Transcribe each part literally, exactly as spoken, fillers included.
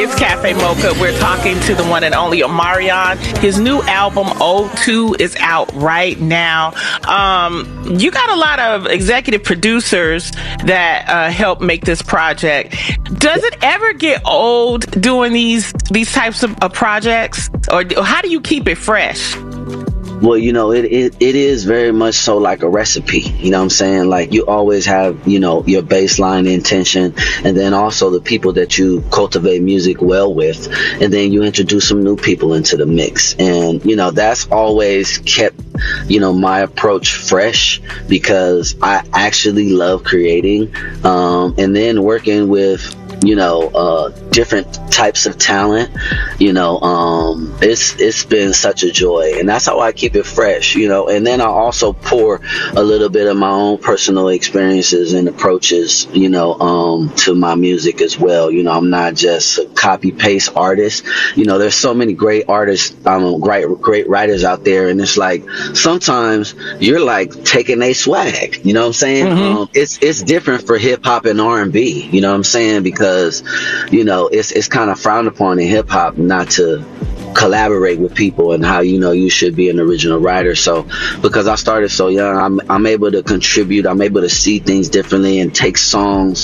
It's Cafe Mocha. We're talking to the one and only Omarion. His new album, O two, is out right now. Um, you got a lot of executive producers that uh, help make this project. Does it ever get old doing these these types of uh, projects? Or how do you keep it fresh? Well, you know, it, it it is very much so like a recipe. You know what I'm saying? Like, you always have, you know, your baseline intention, and then also the people that you cultivate music well with, and then you introduce some new people into the mix. And, you know, that's always kept, you know, my approach fresh, because I actually love creating, um, and then working with, you know, uh, different types of talent. You know, um, it's it's been such a joy, and that's how I keep it fresh, you know. And then I also pour a little bit of my own personal experiences and approaches, you know, um, to my music as well. You know, I'm not just a copy paste artist. You know, there's so many great artists, um, great great writers out there, and it's like sometimes you're like taking a swag. You know what I'm saying? Mm-hmm. Um, it's it's different for hip hop and R and B. You know what I'm saying? Because, you know, it's it's kind of frowned upon in hip hop not to collaborate with people, and how, you know, you should be an original writer. So because I started so young, I'm I'm able to contribute. I'm able to see things differently and take songs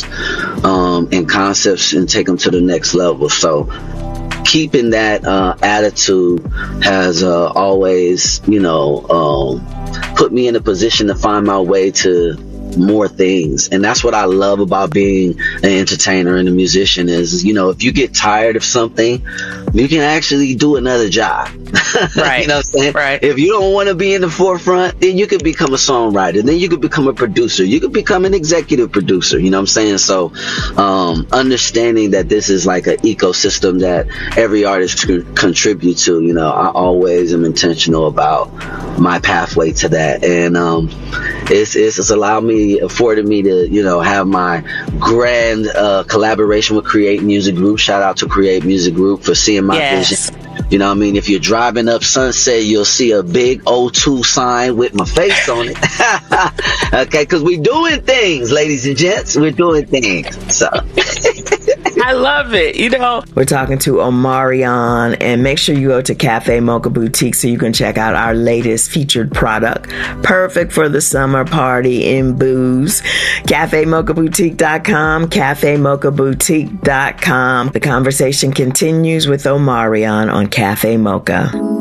um, and concepts and take them to the next level. So keeping that uh, attitude has uh, always, you know, um, put me in a position to find my way to more things. And that's what I love about being an entertainer and a musician is, you know, if you get tired of something, you can actually do another job. Right. You know what I'm saying? Right. If you don't want to be in the forefront, then you could become a songwriter. Then you could become a producer. You could become an executive producer. You know what I'm saying? So um, understanding that this is like an ecosystem that every artist can contribute to, you know, I always am intentional about my pathway to that. And um, it's, it's, it's allowed me, afforded me to, you know, have my grand uh, collaboration with Create Music Group. Shout out to Create Music Group for seeing my yes. vision. You know what I mean? If you're driving up Sunset, you'll see a big O two sign with my face on it. Okay, because we're doing things, ladies and gents. We're doing things. So I love it. You know, we're talking to Omarion, and make sure you go to Cafe Mocha Boutique so you can check out our latest featured product. Perfect for the summer party in booze. cafe mocha boutique dot com, cafe mocha boutique dot com. The conversation continues with Omarion on Cafe Mocha.